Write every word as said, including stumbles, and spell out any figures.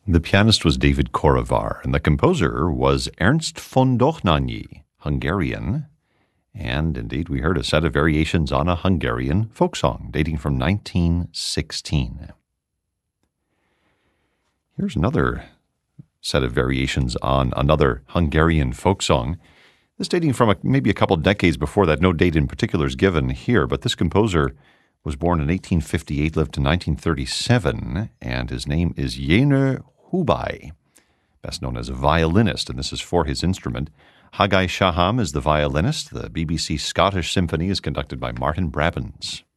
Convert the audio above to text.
The pianist was David Korovar, and the composer was Ernst von Dohnányi, Hungarian. And indeed, we heard a set of variations on a Hungarian folk song dating from nineteen sixteen. Here's another set of variations on another Hungarian folk song. This dating from a, maybe a couple decades before that. No date in particular is given here, but this composer was born in eighteen fifty-eight, lived to nineteen thirty-seven, and his name is Jenő Hubay, best known as a violinist, and this is for his instrument. Haggai Shaham is the violinist. The B B C Scottish Symphony is conducted by Martin Brabbins.